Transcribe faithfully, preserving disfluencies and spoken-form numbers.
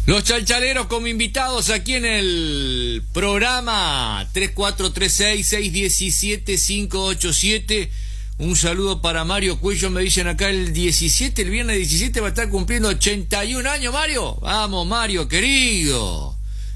Los chalchaleros como invitados aquí en el programa tres cuatro tres seis, seis uno siete, cinco ocho siete. Un saludo para Mario Cuello, me dicen acá el diecisiete, el viernes diecisiete va a estar cumpliendo ochenta y un años, Mario. Vamos, Mario, querido.